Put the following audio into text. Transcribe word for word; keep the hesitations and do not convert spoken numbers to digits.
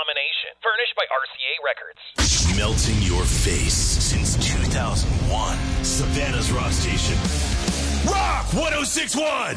domination. Furnished by R C A Records. Melting your face since two thousand one. Savannah's rock station. Rock one oh six point one.